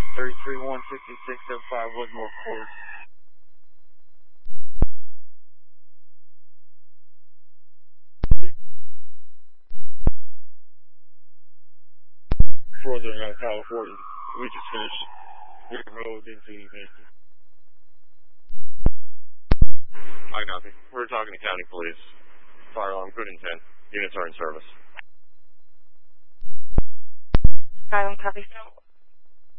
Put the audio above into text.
3315605 Woodmore Court. Northern California. We just finished your road, didn't see anything. I copy. We're talking to County Police. Fire alarm, good intent. Units are in service. Silent copy.